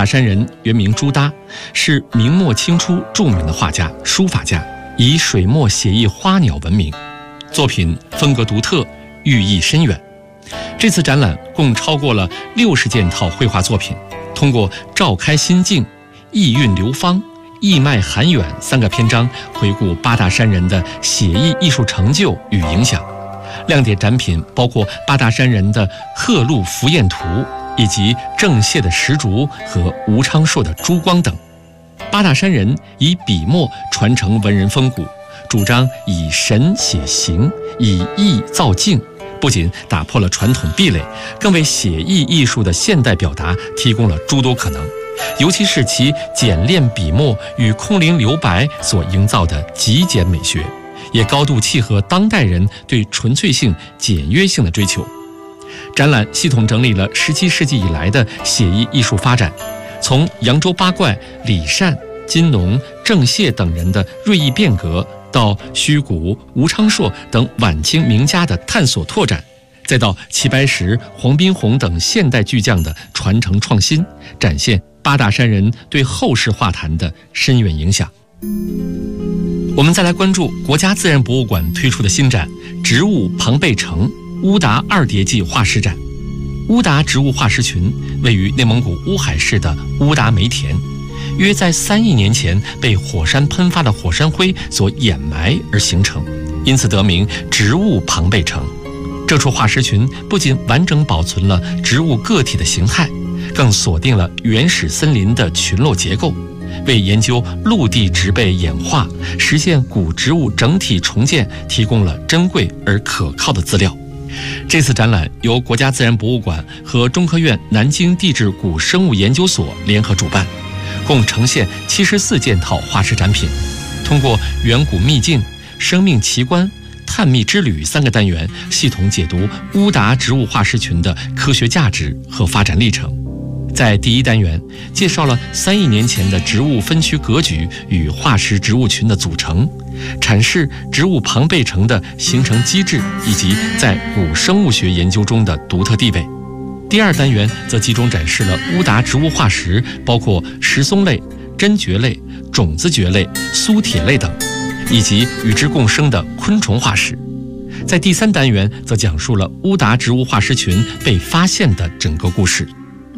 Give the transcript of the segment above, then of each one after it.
大山人原名朱耷，是明末清初著名的画家、书法家，以水墨写意花鸟闻名，作品风格独特，寓意深远。这次展览共超过了60件套绘画作品，通过照开心境、意蕴流芳、意脉涵远3个篇章，回顾八大山人的写意艺术成就与影响。亮点展品包括八大山人的鹤鹿伏燕图，以及郑燮的石竹和吴昌硕的珠光等。八大山人以笔墨传承文人风骨，主张以神写形，以意造境，不仅打破了传统壁垒，更为写意艺术的现代表达提供了诸多可能。尤其是其简练笔墨与空灵留白所营造的极简美学，也高度契合当代人对纯粹性、简约性的追求。展览系统整理了17世纪以来的写意艺术发展，从扬州八怪、李善、金农、郑燮等人的锐意变革，到虚谷、吴昌硕等晚清名家的探索拓展，再到齐白石、黄宾虹等现代巨匠的传承创新，展现八大山人对后世画坛的深远影响。我们再来关注国家自然博物馆推出的新展《植物庞贝城乌达二叠纪化石展》。乌达植物化石群位于内蒙古乌海市的乌达煤田，约在3亿年前被火山喷发的火山灰所掩埋而形成，因此得名植物庞贝城。这处化石群不仅完整保存了植物个体的形态，更锁定了原始森林的群落结构，为研究陆地植被演化、实现古植物整体重建提供了珍贵而可靠的资料。这次展览由国家自然博物馆和中科院南京地质古生物研究所联合主办，共呈现74件套化石展品，通过远古秘境、生命奇观、探秘之旅3个单元，系统解读乌达植物化石群的科学价值和发展历程。在第1单元，介绍了3亿年前的植物分区格局与化石植物群的组成，阐释植物庞贝城的形成机制以及在古生物学研究中的独特地位。第2单元则集中展示了乌达植物化石，包括石松类、真蕨类、种子蕨类、苏铁类等，以及与之共生的昆虫化石。在第3单元则讲述了乌达植物化石群被发现的整个故事。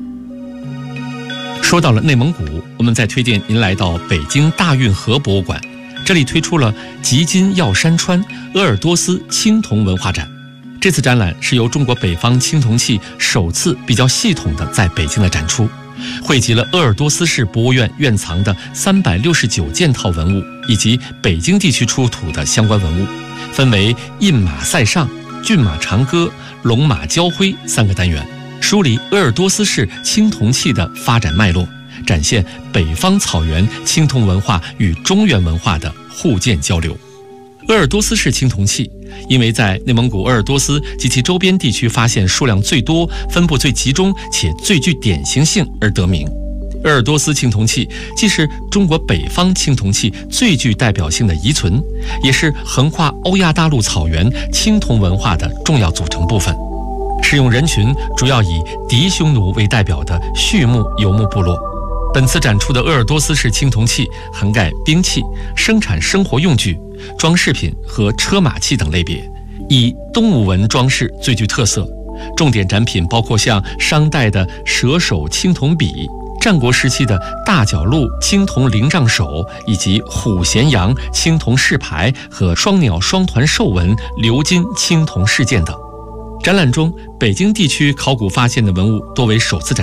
说到了内蒙古，我们再推荐您来到北京大运河博物馆，这里推出了吉金耀山川鄂尔多斯青铜文化展。这次展览是由中国北方青铜器首次比较系统的在北京的展出，汇集了鄂尔多斯市博物院院藏的369件套文物，以及北京地区出土的相关文物，分为印马塞上、骏马长歌、龙马交辉3个单元，梳理鄂尔多斯市青铜器的发展脉络，展现北方草原青铜文化与中原文化的互鉴交流。鄂尔多斯市青铜器因为在内蒙古鄂尔多斯及其周边地区发现数量最多、分布最集中且最具典型性而得名。鄂尔多斯青铜器既是中国北方青铜器最具代表性的遗存，也是横跨欧亚大陆草原青铜文化的重要组成部分。使用人群主要以狄匈奴为代表的畜牧游牧部落。本次展出的鄂尔多斯式青铜器涵盖兵器、生产生活用具、装饰品和车马器等类别，以动物纹装饰最具特色。重点展品包括像商代的蛇首青铜笔、战国时期的大角鹿青铜灵杖手，以及虎衔羊青铜饰牌和双鸟双团兽纹鎏金青铜饰件等。展览中，北京地区考古发现的文物多为首次展